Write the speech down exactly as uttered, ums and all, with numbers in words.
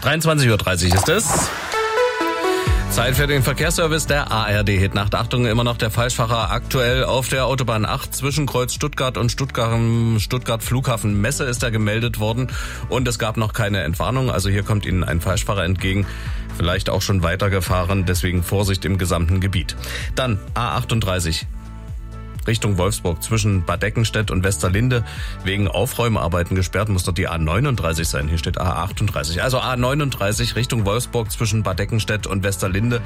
dreiundzwanzig Uhr dreißig ist es. Zeit für den Verkehrsservice der A R D Hit Nacht. Achtung, immer noch der Falschfahrer aktuell auf der Autobahn acht zwischen Kreuz Stuttgart und Stuttgart, Stuttgart Flughafen Messe ist da gemeldet worden und es gab noch keine Entwarnung. Also hier kommt Ihnen ein Falschfahrer entgegen, vielleicht auch schon weitergefahren, deswegen Vorsicht im gesamten Gebiet. Dann A achtunddreißig. Richtung Wolfsburg zwischen Bad Eckenstedt und Westerlinde wegen Aufräumarbeiten gesperrt, muss dort die A neununddreißig sein. Hier steht A achtunddreißig. Also A neununddreißig Richtung Wolfsburg zwischen Bad Eckenstedt und Westerlinde